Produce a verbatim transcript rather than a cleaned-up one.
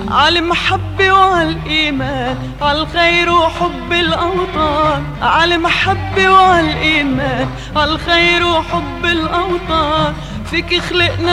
عالمحبة وعالإيمان، عالخير وحب الأوطان، عالمحبة وعالإيمان، عالخير وحب الأوطان. فيك خلقنا